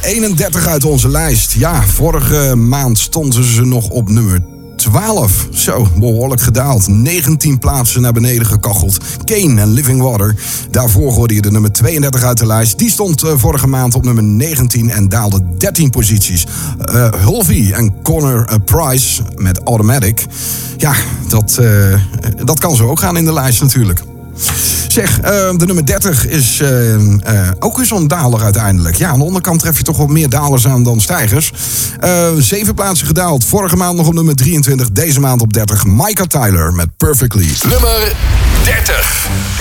31 uit onze lijst. Ja, vorige maand stonden ze nog op nummer 12. Zo, behoorlijk gedaald. 19 plaatsen naar beneden gekacheld. Kane en Living Water. Daarvoor hoorde je de nummer 32 uit de lijst. Die stond vorige maand op nummer 19 en daalde 13 posities. Hulvey en Connor Price met Automatic. Ja, dat kan zo ook gaan in de lijst natuurlijk. Zeg, de nummer 30 is ook weer zo'n daler uiteindelijk. Ja, aan de onderkant tref je toch wat meer dalers aan dan stijgers. 7 plaatsen gedaald. Vorige maand nog op nummer 23. Deze maand op 30. Micah Tyler met Perfectly. Nummer 30.